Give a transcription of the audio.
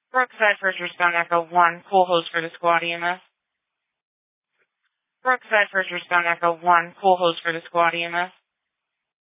Brookside First Respond Echo 1, Cool Host for the Squad EMS. Brookside First Respond Echo 1, Cool Host for the Squad EMS.